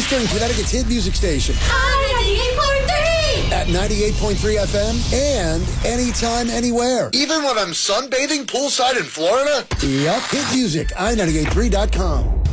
Eastern Connecticut's hit music station. At 98.3 FM and anytime, anywhere. Even when I'm sunbathing poolside in Florida? Yep, hit music, i983.com.